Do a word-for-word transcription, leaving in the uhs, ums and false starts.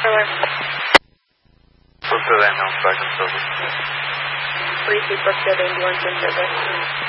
Fulfill that non-second service. Please report to the ambulance and service.